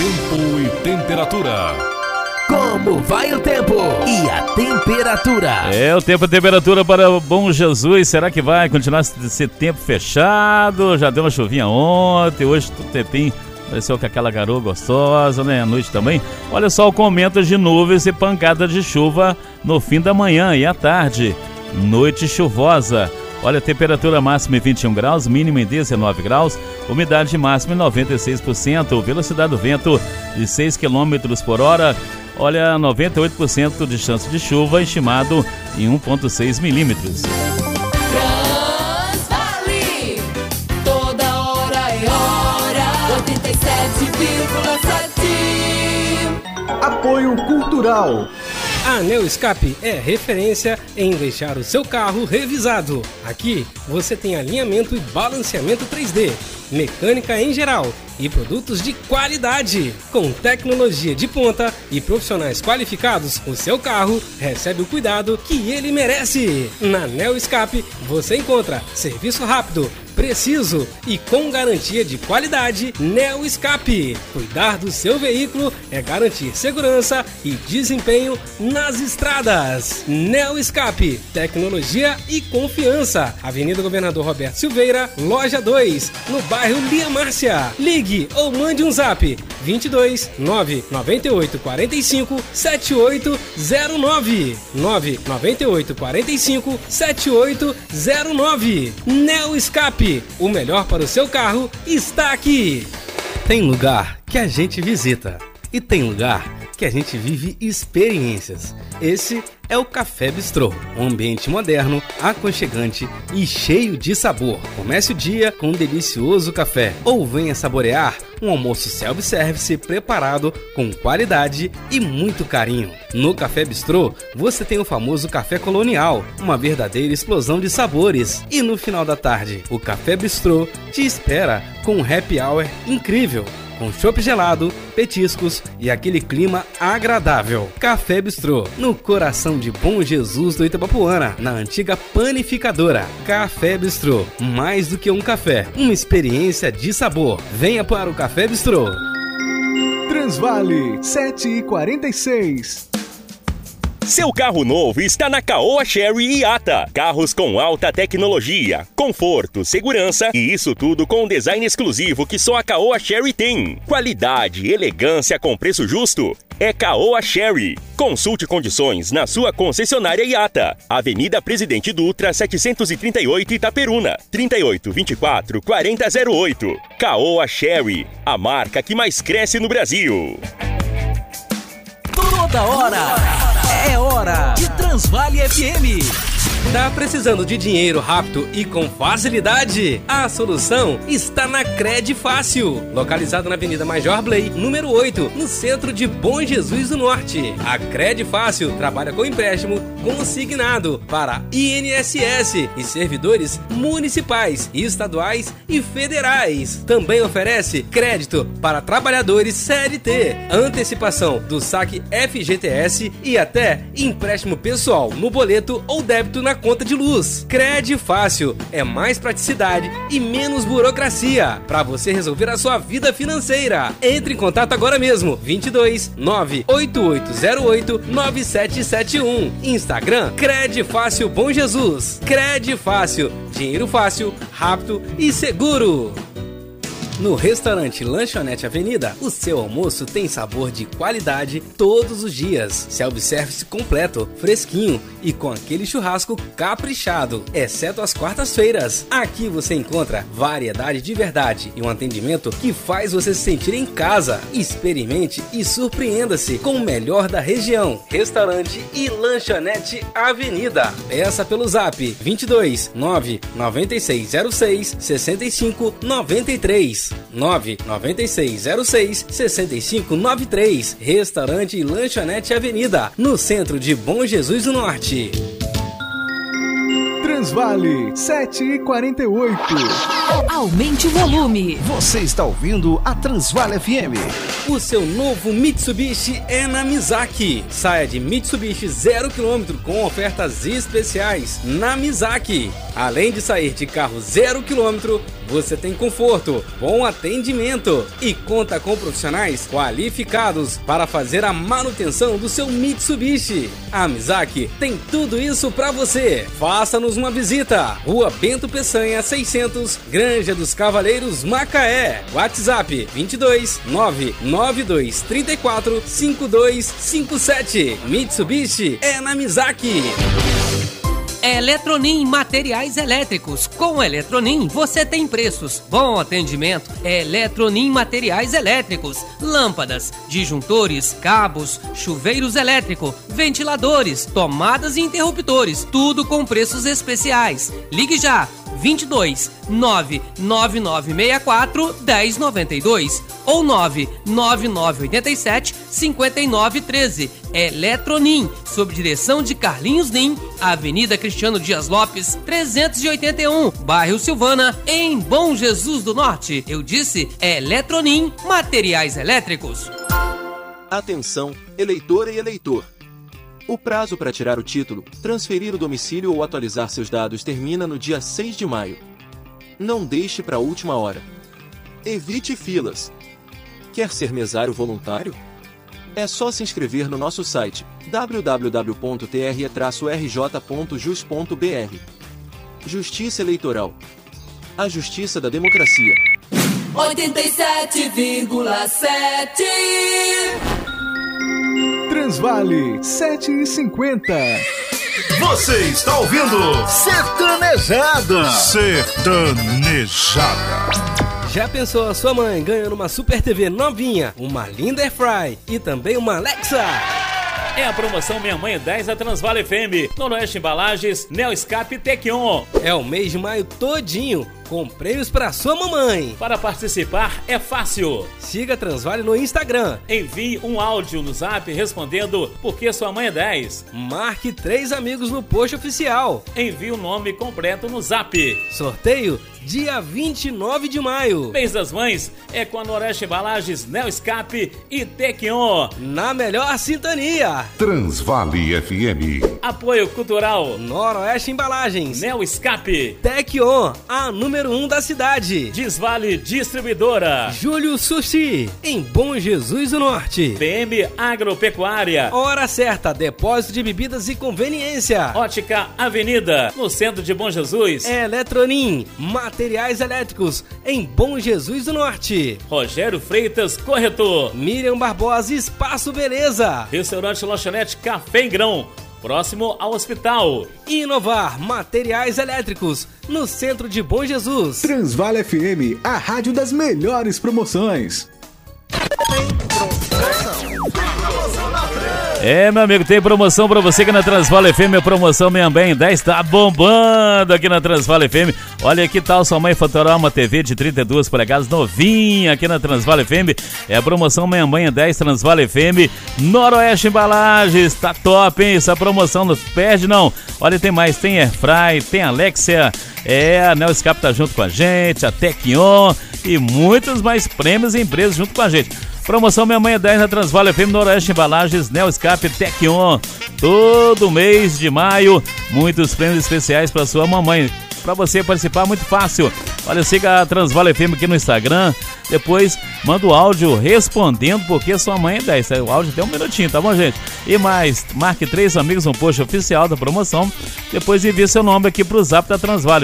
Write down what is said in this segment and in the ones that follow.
Tempo e temperatura. Como vai o tempo e a temperatura? O tempo e temperatura para o Bom Jesus. Será que vai continuar esse tempo fechado? Já deu uma chuvinha ontem, hoje o tempinho pareceu com aquela garoa gostosa, né? À noite também. Olha só, com aumento de nuvens e pancadas de chuva no fim da manhã e à tarde. Noite chuvosa. Olha, temperatura máxima em 21 graus, mínima em 19 graus, umidade máxima em 96%, velocidade do vento de 6 km por hora. Olha, 98% de chance de chuva, estimado em 1,6 milímetros. Transvale, toda hora é hora, 87,7. Apoio Cultural. A Neo Escape é referência em deixar o seu carro revisado. Aqui você tem alinhamento e balanceamento 3D, mecânica em geral e produtos de qualidade. Com tecnologia de ponta e profissionais qualificados, o seu carro recebe o cuidado que ele merece. Na Neo Escape você encontra serviço rápido, preciso e com garantia de qualidade. Neo Escape. Cuidar do seu veículo é garantir segurança e desempenho nas estradas. Neo Escape. Tecnologia e confiança. Avenida Governador Roberto Silveira, loja 2, no bairro Lia Márcia. Ligue ou mande um zap 22 998 45 7809 998 45 7809. Neo Escape. O melhor para o seu carro está aqui. Tem lugar que a gente visita e tem lugar que a gente vive experiências. Esse é o Café Bistrô, um ambiente moderno, aconchegante e cheio de sabor. Comece o dia com um delicioso café ou venha saborear um almoço self-service preparado com qualidade e muito carinho. No Café Bistrô, você tem o famoso café colonial, uma verdadeira explosão de sabores. E no final da tarde, o Café Bistrô te espera com um happy hour incrível, com chopp gelado, petiscos e aquele clima agradável. Café Bistrô, no coração de Bom Jesus do Itabapuana, na antiga panificadora. Café Bistrô, mais do que um café, uma experiência de sabor. Venha para o Café Bistrô. Transvale 7h46. Seu carro novo está na Caoa Chery Iata. Carros com alta tecnologia, conforto, segurança e isso tudo com um design exclusivo que só a Caoa Chery tem. Qualidade e elegância com preço justo. É Caoa Chery. Consulte condições na sua concessionária Iata. Avenida Presidente Dutra, 738 Itaperuna, 3824-4008. Caoa Chery, a marca que mais cresce no Brasil. Toda hora é hora de Transvale FM. Tá precisando de dinheiro rápido e com facilidade? A solução está na Cred Fácil, localizada na Avenida Major Blay, número 8, no centro de Bom Jesus do Norte. A Cred Fácil trabalha com empréstimo consignado para INSS e servidores municipais, estaduais e federais. Também oferece crédito para trabalhadores CLT, antecipação do saque FGTS e até empréstimo pessoal no boleto ou débito na conta de luz. Cred Fácil é mais praticidade e menos burocracia para você resolver a sua vida financeira. Entre em contato agora mesmo. 22 98808 9771. Instagram Cred Fácil Bom Jesus. Cred Fácil, dinheiro fácil, rápido e seguro. No restaurante Lanchonete Avenida, o seu almoço tem sabor de qualidade todos os dias. Self-service completo, fresquinho e com aquele churrasco caprichado, exceto às quartas-feiras. Aqui você encontra variedade de verdade e um atendimento que faz você se sentir em casa. Experimente e surpreenda-se com o melhor da região. Restaurante e Lanchonete Avenida. Peça pelo zap 22 99606 6593. 99606 6593. Restaurante e Lanchonete Avenida, no centro de Bom Jesus do Norte. Transvale 7h48. Aumente o volume. Você está ouvindo a Transvale FM. O seu novo Mitsubishi é na Mizaki. Saia de Mitsubishi 0 km com ofertas especiais na Mizaki. Além de sair de carro 0 km, você tem conforto, bom atendimento e conta com profissionais qualificados para fazer a manutenção do seu Mitsubishi. A Mizaki tem tudo isso para você. Faça-nos uma visita. Rua Bento Peçanha 600, Granja dos Cavaleiros, Macaé. WhatsApp 22 992 34 5257. Mitsubishi é na Mizaki. Eletronim Materiais Elétricos. Com Eletronim você tem preços, bom atendimento. Eletronim Materiais Elétricos. Lâmpadas, disjuntores, cabos, chuveiros elétricos, ventiladores, tomadas e interruptores. Tudo com preços especiais. Ligue já. 22 99964 1092 ou 99987 5913. Eletronim, sob direção de Carlinhos Nim, Avenida Cristiano Dias Lopes, 381, bairro Silvana, em Bom Jesus do Norte. Eu disse Eletronim Materiais Elétricos. Atenção, eleitora e eleitor. O prazo para tirar o título, transferir o domicílio ou atualizar seus dados termina no dia 6 de maio. Não deixe para a última hora. Evite filas. Quer ser mesário voluntário? É só se inscrever no nosso site www.tre-rj.jus.br. Justiça Eleitoral. A justiça da democracia. 87,7. Transvale 7h50. Você está ouvindo Sertanejada. Sertanejada. Já pensou a sua mãe ganhando uma Super TV novinha, uma linda Airfry e também uma Alexa? É a promoção Minha Mãe 10 da Transvale FM. Noroeste Embalagens, Neo Escape e Tequion. É o mês de maio todinho, com prêmios para sua mamãe. Para participar é fácil. Siga a Transvale no Instagram. Envie um áudio no Zap respondendo por que sua mãe é 10. Marque 3 amigos no post oficial. Envie o nome completo no Zap. Sorteio dia 29 de maio. Mês das Mães é com a Noroeste Embalagens, Neo Escape e Tequion. Na melhor sintonia. Transvale FM. Apoio Cultural. Noroeste Embalagens, Neo Escape. Tequion, a número 1 da cidade. Desvale Distribuidora. Júlio Sushi, em Bom Jesus do Norte. PM Agropecuária. Hora certa, depósito de bebidas e conveniência. Ótica Avenida, no centro de Bom Jesus. Eletronim, materiais elétricos, em Bom Jesus do Norte. Rogério Freitas, corretor. Miriam Barbosa, Espaço Beleza. Restaurante Lanchonete Café em Grão, próximo ao hospital. Inovar Materiais Elétricos, no centro de Bom Jesus. Transvale FM, a rádio das melhores promoções. É, meu amigo, tem promoção pra você aqui na Transvale FM, a promoção Minha Mãe 10 tá bombando aqui na Transvale FM. Olha que tal sua mãe faturar uma TV de 32 polegadas novinha aqui na Transvale FM. É a promoção Minha Mãe 10 Transvale FM, Noroeste Embalagens, tá top, hein? Essa promoção não perde não. Olha, tem mais, tem Airfry, tem Alexia, a Neo Escape tá junto com a gente, a Tequion e muitos mais prêmios e empresas junto com a gente. Promoção Minha Mãe 10 na Transvale FM, Noroeste Embalagens, Neo Escape, Tequion. Todo mês de maio, muitos prêmios especiais para sua mamãe. Para você participar, muito fácil. Olha, siga a Transvale FM aqui no Instagram. Depois manda o áudio respondendo porque sua mãe é 10. O áudio tem um minutinho, tá bom, gente? E mais, marque 3 amigos no post oficial da promoção. Depois envie seu nome aqui pro Zap da Transvale,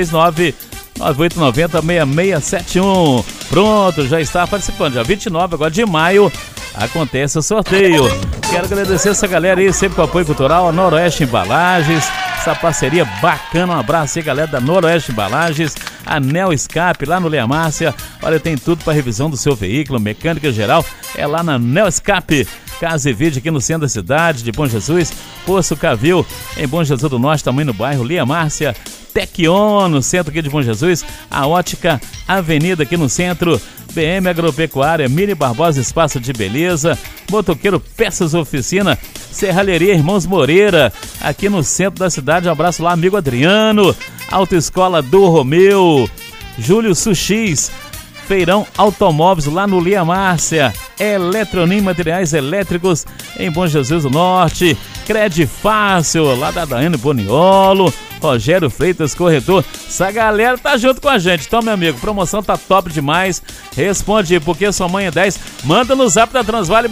22998906671. Pronto, já está participando. Dia 29 agora de maio acontece o sorteio. Quero agradecer essa galera aí, sempre com o apoio cultural, a Noroeste Embalagens, essa parceria bacana. Um abraço aí, galera da Noroeste Embalagens, a Neo Escape lá no Leia Márcia. Olha, tem tudo para revisão do seu veículo, mecânica geral, é lá na Neo Escape. Casa e Vídeo aqui no centro da cidade de Bom Jesus, Poço Cavil em Bom Jesus do Norte, também no bairro Leia Márcia. Tequion no centro aqui de Bom Jesus, a Ótica Avenida aqui no centro, BM Agropecuária, Mini Barbosa Espaço de Beleza, Motoqueiro Peças Oficina, Serralheria Irmãos Moreira, aqui no centro da cidade. Um abraço lá, amigo Adriano, Autoescola do Romeu, Júlio Sushis, Feirão Automóveis lá no Lia Márcia, Eletronim Materiais Elétricos em Bom Jesus do Norte, Cred Fácil lá da Daiane Boniolo, Rogério Freitas, corretor. Essa galera tá junto com a gente. Então, meu amigo, promoção tá top demais. Responde porque sua mãe é 10. Manda no zap da Transvale